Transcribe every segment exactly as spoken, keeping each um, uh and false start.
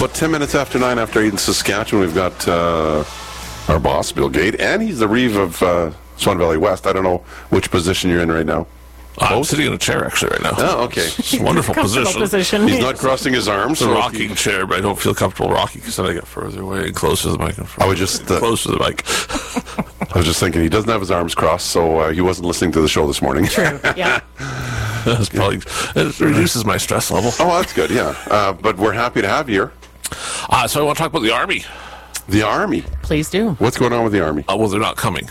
About ten minutes after nine, after eight in Saskatchewan, we've got uh, our boss, Bill Gate, and he's the Reeve of uh, Swan Valley West. I don't know which position you're in right now. I'm Both? sitting in a chair, actually, right now. Oh, okay. It's a wonderful position. position. He's not crossing his arms. It's a so rocking he... chair, but I don't feel comfortable rocking because then I get further away and closer to the microphone. I was just... Uh, close to the mic. I was just thinking, he doesn't have his arms crossed, so uh, he wasn't listening to the show this morning. True, yeah. That's probably, it reduces my stress level. Oh, that's good, yeah. Uh, but we're happy to have you here. Uh, so I want to talk about the Army. The Army? Please do. What's going on with the Army? Uh, well, they're not coming.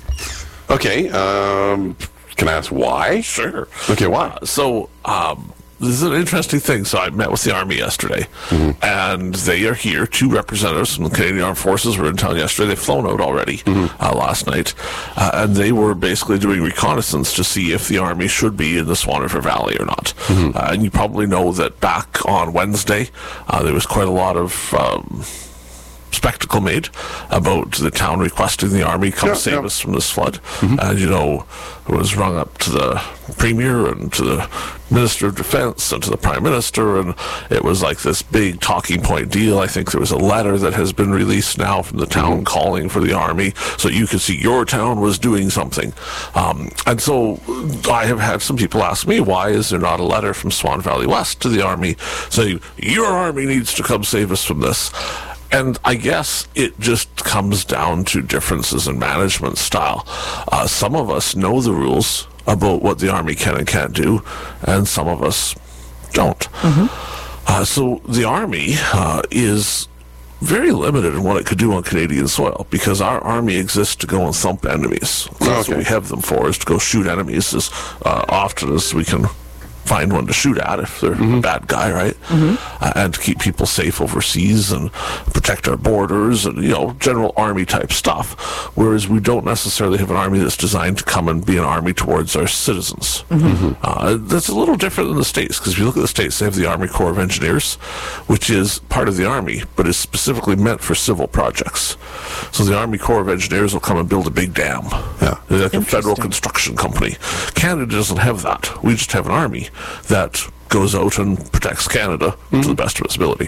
Okay, um... Can I ask why? Sure. Okay, why? Uh, so, um, this is an interesting thing. So I met with the Army yesterday, mm-hmm. and they are here. Two representatives from the Canadian Armed Forces were in town yesterday. They've flown out already mm-hmm. uh, last night, uh, and they were basically doing reconnaissance to see if the Army should be in the Swan River Valley or not. Mm-hmm. Uh, and you probably know that back on Wednesday, uh, there was quite a lot of... Um, spectacle made about the town requesting the Army come yeah, save yeah. us from this flood. Mm-hmm. And, you know, it was rung up to the Premier and to the Minister of Defense and to the Prime Minister, and it was like this big talking point deal. I think there was a letter that has been released now from the town mm-hmm. calling for the Army so you could see your town was doing something. Um, and so I have had some people ask me, why is there not a letter from Swan Valley West to the Army saying, your Army needs to come save us from this? And I guess it just comes down to differences in management style. Uh, some of us know the rules about what the Army can and can't do, and some of us don't. Mm-hmm. Uh, so the Army uh, is very limited in what it could do on Canadian soil because our Army exists to go and thump enemies. That's okay. What we have them for, is to go shoot enemies as uh, often as we can find one to shoot at if they're mm-hmm. a bad guy, right? Mm-hmm. Uh, and to keep people safe overseas and protect our borders and, you know, general Army type stuff. Whereas we don't necessarily have an Army that's designed to come and be an Army towards our citizens. Mm-hmm. Uh, that's a little different than the States, because if you look at the States, they have the Army Corps of Engineers, which is part of the Army, but is specifically meant for civil projects. So the Army Corps of Engineers will come and build a big dam. Yeah. They're like a federal construction company. Canada doesn't have that. We just have an Army that goes out and protects Canada mm-hmm. to the best of its ability.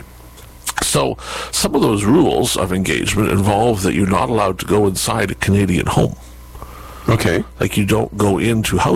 So some of those rules of engagement involve that you're not allowed to go inside a Canadian home. Okay. Like you don't go into houses.